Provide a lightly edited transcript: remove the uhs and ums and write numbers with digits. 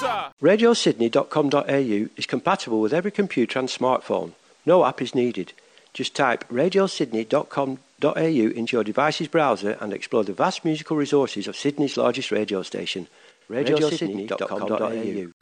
sir. RadioSydney.com.au is compatible with every computer and smartphone. No app is needed. Just type RadioSydney.com.au into your device's browser and explore the vast musical resources of Sydney's largest radio station, RadioSydney.com.au.